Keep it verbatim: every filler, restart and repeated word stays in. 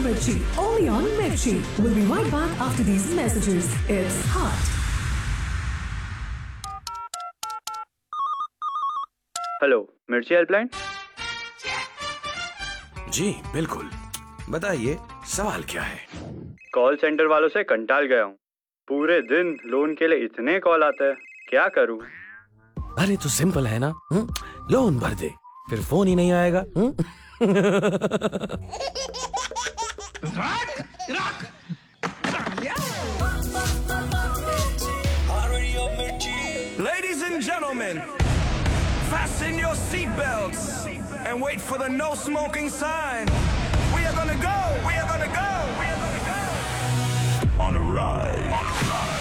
Mirchi, only on Mirchi. We'll be right back after these messages. It's hot. Hello, मिर्ची helpline. जी बिल्कुल, बताइए सवाल क्या है। कॉल सेंटर वालों से कंटाल गया हूँ। पूरे दिन लोन के लिए इतने कॉल आते हैं, क्या करूँ? अरे तो सिंपल है ना, हुँ? लोन भर दे, फिर फोन ही नहीं आएगा। हुँ? Ladies and gentlemen, fasten your seatbelts and wait for the no smoking sign. We are gonna go, we are gonna go, we are gonna go on a ride. On a ride.